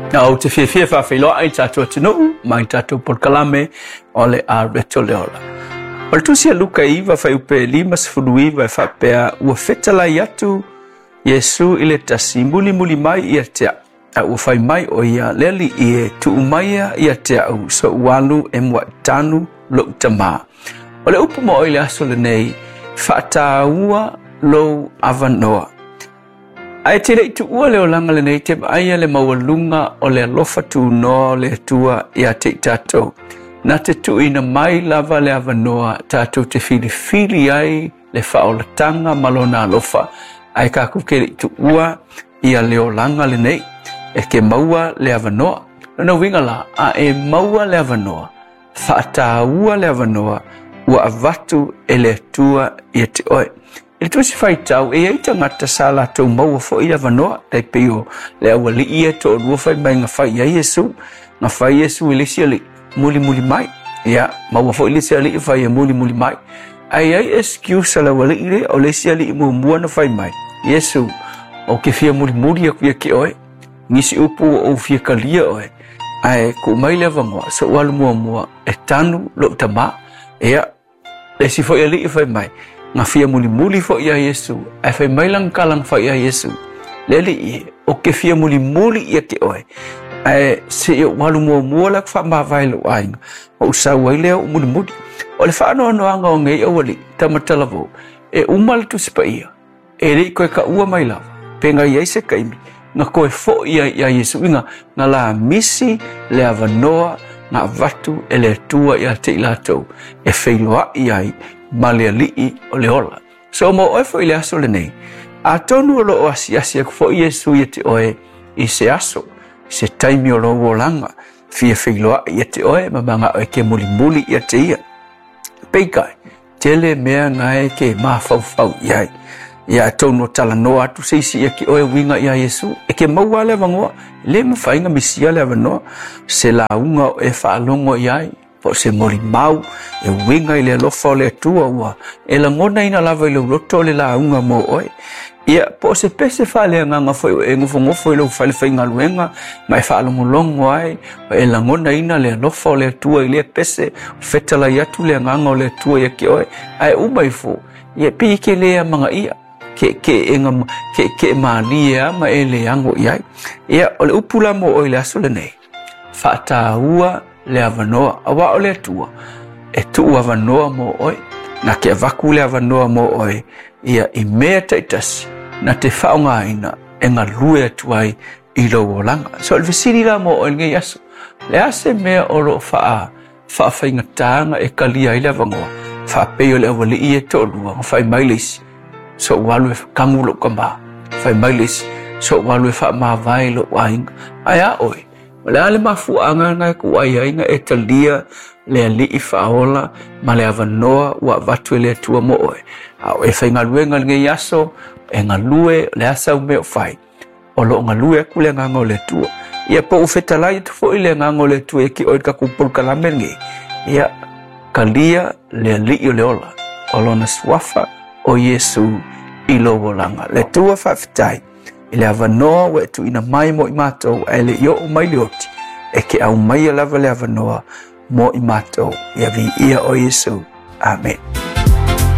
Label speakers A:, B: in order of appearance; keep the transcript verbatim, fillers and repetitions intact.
A: Au te fia fia whawhilo ai tātua tino, mai tātua porkalame, ole a reto leola. Ole tusia luka iwa whai upe lima sifuru iwa e whapea ua whetala i atu Yesu ile tasi muli muli mai ia te a ua whai mai o ia leli i e tu umaia ia te au so ualu e mua tanu lo utama. Ole upu mo oile aso le nei, whaata ua lo avanoa. Ai te rei tu ua leo langa le nei te aia le mawalunga o le alofa tu noa le tua ia te tatou. Na te tu ina mai lava le avanoa tatou te fili fili ai le whaolatanga malona alofa. Ai ka kukere tu ua ia leo langa le nei e ke maua le avanoa. Lona winga la a e maua le avanoa. Whaata ua le avanoa ua avatu e le tua ia te oe. E tu si fai tau e eita ngata sala tau maua fo ia vanoa tai peo le awa li ia to rua fai mai nga fai ia Yesu nga fai Yesu ili si ali muli muli mai ia maua fo ili si ali fai ia muli muli mai ai ai excuse ala wali ile o le si ali imu mua na fai mai Yesu o ke fia muli muli aku ia ke oe nisi upu o fia kalia oe ai ku mai le vangoa so walu mua mua e tanu lo tama ia le si fo ili fai mai nga fia muli muli fo ia Yesu ai fai mailang kalang fo ia Yesu leli i o ke fia muli muli ia te oe ai se yo walu mua mua lak fa ma vai lo ai o sa wai leo muli muli o le fa no no anga o ngei o wali tamatala vo e umal tu spa ia e rei koe ka ua mai lava pe nga ia se kaimi nga koe fo ia ia Yesu inga nga la misi le avanoa nga vatu e le tua ia te ilatou e feiloa iai malia lii o le ola. So mo oe fo ile aso le nei. A tonu o lo o asi asi ak fo Yesu ia te oe i se aso. Se taimi o lo wolanga. Fia feiloa ia te oe ma manga oe ke muli muli ia te ia. Peikai. Tele mea ngai ke maa fau fau iai. Ia tonu o tala noa atu seisi ia ke oe winga ia Yesu. E ke maua le vangoa. Le mawhainga misia le vanoa. Se la unga o e whaalongo iai. Po se mori mau e winga i le alofa o le atua ua e la ngona ina lava i le uroto le la unga mo oe ia po se pese whale nganga fo e ngofo ngofo i le whale whainga luenga mai whaalongo longo ai e la ngona ina le alofa o le atua i le pese whetala i atu le nganga o le atua i ke oe ai umai fo ia pi ke lea manga ia ke ke enga ke ke maalia ma e le ango iai ia o le upula mo oe le aso le nei whaata ua le avanoa awa o le tua e tu avanoa mo oi na ke vaku le avanoa mo oi ia i mea taitasi na te whaonga ina e ngā lue atuai i lo wolanga so le visiri la mo oi ngai aso le ase mea o lo wha wha whainga tāanga e kalia i le avangoa wha peo le awali i e tōlua whai mailisi so walu e kangu lo kamba whai mailisi so walu e wha maa vai lo wainga ai a oi le ale mafu anga ngai ku ai ai nga etalia le ali i faola ma le avanoa wa vatu le tua mo oe au e whainga luenga ngai aso e ngā lue le asa ume o whai o lo ngā lue ku le nganga o le tua ia po ufetalai tu fo i le nganga o le tua e ki oe ka kupul kalame ngai ia kalia le ali i le ola o lona swafa o Yesu i lo wolanga le tua whawhitai ile avanoa we tu ina mai mo i mātou e le i o mai le oti e ke au mai lava le avanoa mo i mātou ia vi ia o Yesu. Amen.